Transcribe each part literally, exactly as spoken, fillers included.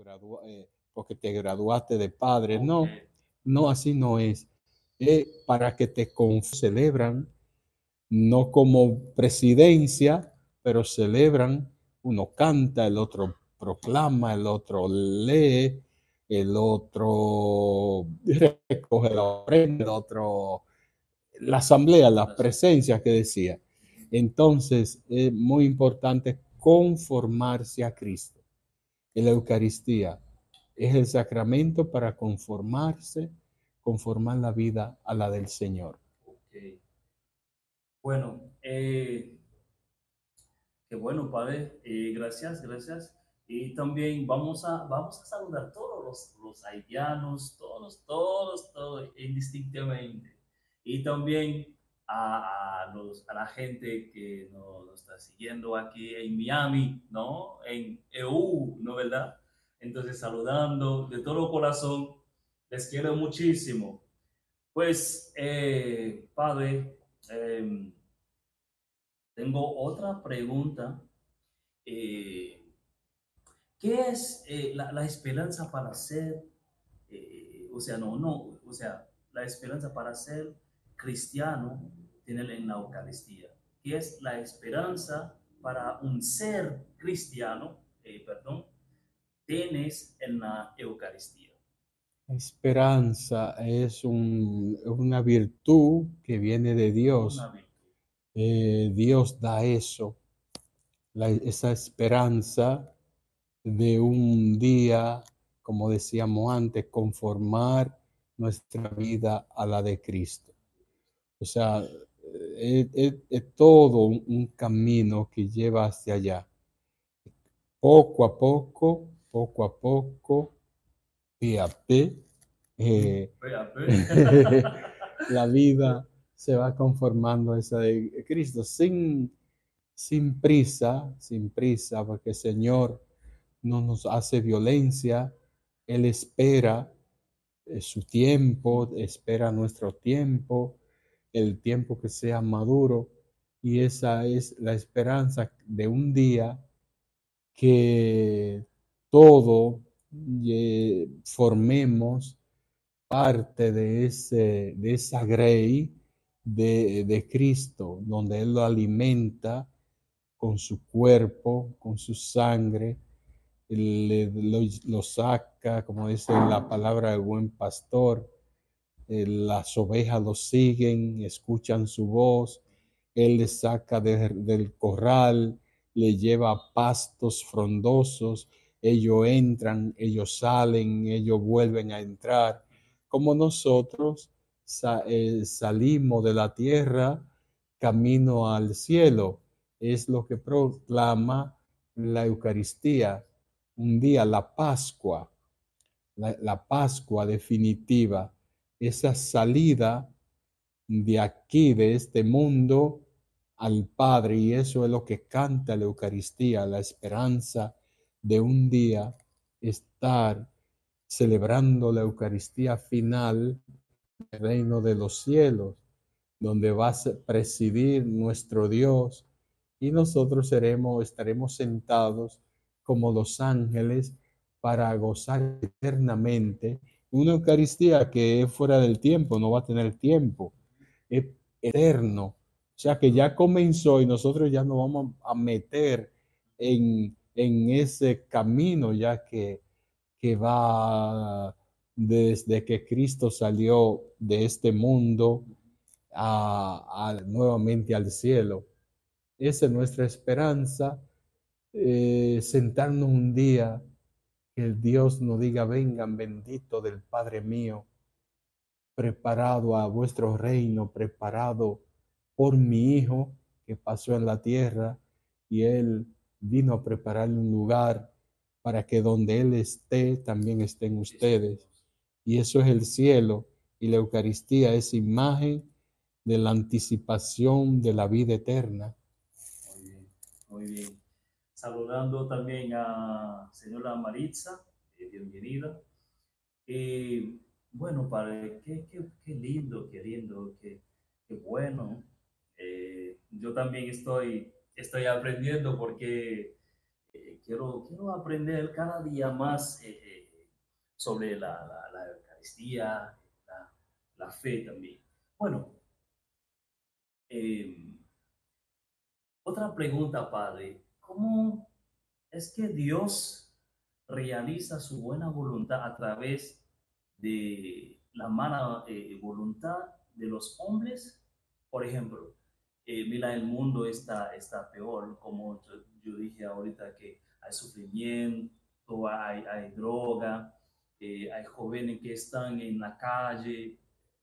gradua- eh, porque te graduaste de padre. Ok, No, no, así no es. Es para que te con- celebran, no como presidencia, pero celebran, uno canta, el otro proclama, el otro lee, el otro recoge la ofrenda, el otro, la asamblea, la gracias. presencia que decía. Entonces, es muy importante conformarse a Cristo. En la Eucaristía es el sacramento para conformarse, conformar la vida a la del Señor. Ok. Bueno, eh, qué bueno, Padre. Eh, gracias, gracias. Y también vamos a, vamos a saludar a todos los, los haitianos, todos, todos, todos, indistintamente. Y también a, a los, a la gente que nos, nos está siguiendo aquí en Miami, ¿no? En E U, ¿no verdad? Entonces, saludando de todo corazón, les quiero muchísimo. Pues, eh, Padre, eh, tengo otra pregunta. Eh, ¿Qué es eh, la, la, esperanza para ser, eh, o sea, no, no, o sea, la esperanza para ser cristiano tiene en la Eucaristía? ¿Qué es la esperanza para un ser cristiano, eh, perdón, tienes en la Eucaristía? Esperanza es un- una virtud que viene de Una Dios. virtud. Eh, Dios da eso, la- esa esperanza de un día, como decíamos antes, conformar nuestra vida a la de Cristo. O sea, es, es- es todo un, un camino que lleva hacia allá. Poco a poco, poco a poco, pie a pie, eh, Vea, ve. la vida se va conformando a esa de Cristo sin, sin prisa, sin prisa, porque el Señor no nos hace violencia, Él espera eh, su tiempo, espera nuestro tiempo, el tiempo que sea maduro, y esa es la esperanza de un día que todo eh, formemos parte de, ese, de esa grey de, de Cristo, donde Él lo alimenta con su cuerpo, con su sangre, le, lo, lo saca, como dice la palabra del buen pastor, eh, las ovejas lo siguen, escuchan su voz, Él les saca de, del corral, le lleva a pastos frondosos, ellos entran, ellos salen, ellos vuelven a entrar, como nosotros sa eh, salimos de la tierra camino al cielo, es lo que proclama la Eucaristía, un día la Pascua, la, la Pascua definitiva, esa salida de aquí, de este mundo, al Padre, y eso es lo que canta la Eucaristía, la esperanza de un día estar celebrando la Eucaristía final del reino de los cielos, donde va a presidir nuestro Dios y nosotros seremos, estaremos sentados como los ángeles para gozar eternamente una Eucaristía que es fuera del tiempo, no va a tener tiempo, es eterno. O sea que ya comenzó y nosotros ya nos vamos a meter en, en ese camino ya que, que va desde que Cristo salió de este mundo a, a, nuevamente al cielo. Esa es nuestra esperanza, eh, sentarnos un día, que Dios nos diga, vengan bendito del Padre mío, preparado a vuestro reino, preparado por mi Hijo que pasó en la tierra y Él vino a prepararle un lugar para que donde Él esté, también estén ustedes. Y eso es el cielo y la Eucaristía es imagen de la anticipación de la vida eterna. Muy bien, muy bien. Saludando también a señora Maritza, eh, bienvenida. Y bueno, padre, qué, qué, qué lindo, qué lindo, qué, qué bueno. Eh, yo también estoy, estoy aprendiendo porque eh, quiero, quiero aprender cada día más eh, eh, sobre la, la, la Eucaristía, la, la fe también. Bueno, eh, otra pregunta, Padre. ¿Cómo es que Dios realiza su buena voluntad a través de la mala eh, voluntad de los hombres? Por ejemplo, eh, mira, el mundo está, está peor, como yo, yo dije ahorita, que hay sufrimiento, hay, hay droga, eh, hay jóvenes que están en la calle,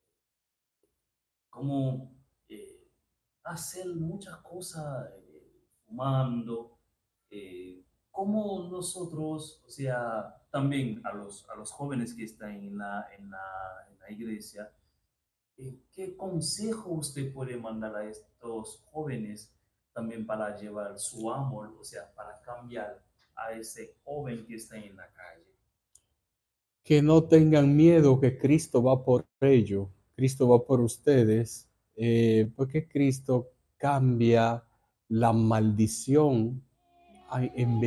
como eh, hacer muchas cosas eh, fumando, eh, como nosotros, o sea, también a los, a los jóvenes que están en la, en la, en la iglesia, eh, ¿qué consejo usted puede mandar a estos jóvenes también para llevar su amor, o sea, para cambiar a ese joven que está en la calle? Que no tengan miedo, que Cristo va por ello, Cristo va por ustedes, eh, porque Cristo cambia la maldición en